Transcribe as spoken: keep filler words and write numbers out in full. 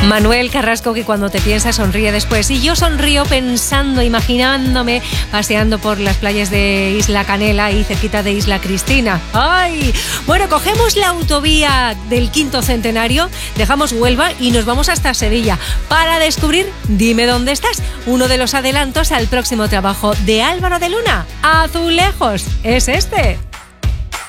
Manuel Carrasco, que cuando te piensa sonríe después. Y yo sonrío pensando, imaginándome, paseando por las playas de Isla Canela y cerquita de Isla Cristina. ¡Ay! Bueno, cogemos la autovía del quinto centenario, dejamos Huelva y nos vamos hasta Sevilla para descubrir Dime dónde estás, uno de los adelantos al próximo trabajo de Álvaro de Luna. Azulejos, es este.